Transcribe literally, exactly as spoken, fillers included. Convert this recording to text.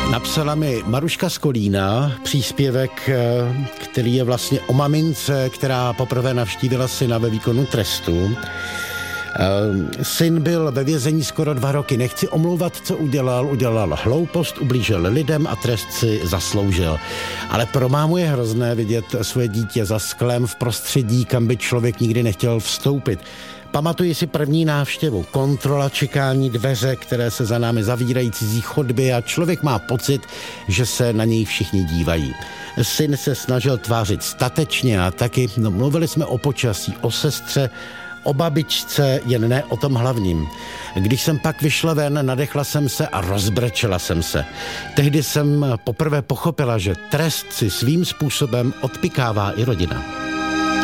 Napsala mi Maruška z Kolína příspěvek, který je vlastně o mamince, která poprvé navštívila syna ve výkonu trestu. Syn byl ve vězení skoro dva roky. Nechci omlouvat, co udělal. Udělal hloupost, ublížil lidem a trest si zasloužil. Ale pro mámu je hrozné vidět svoje dítě za sklem v prostředí, kam by člověk nikdy nechtěl vstoupit. Pamatuji si první návštěvu, kontrola, čekání, dveře, které se za námi zavírají, cizí chodby a člověk má pocit, že se na něj všichni dívají. Syn se snažil tvářit statečně a taky no, mluvili jsme o počasí, o sestře, o babičce, jen ne o tom hlavním. Když jsem pak vyšla ven, nadechla jsem se a rozbrečela jsem se. Tehdy jsem poprvé pochopila, že trest si svým způsobem odpykává i rodina.